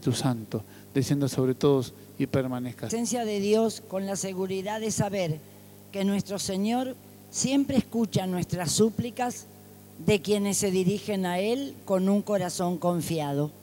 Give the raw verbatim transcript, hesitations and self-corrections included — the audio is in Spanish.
Espíritu Santo, descienda sobre todos y permanezca. La presencia de Dios con la seguridad de saber que nuestro Señor siempre escucha nuestras súplicas de quienes se dirigen a Él con un corazón confiado.